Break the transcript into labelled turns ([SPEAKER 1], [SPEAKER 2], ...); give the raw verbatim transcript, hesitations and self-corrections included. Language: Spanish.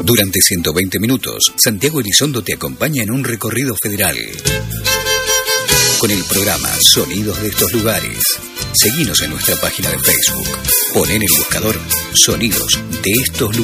[SPEAKER 1] Durante ciento veinte minutos, Santiago Elizondo te acompaña en un recorrido federal. Con el programa Sonidos de estos lugares. Seguinos en nuestra página de Facebook. Pon en el buscador Sonidos de estos lugares.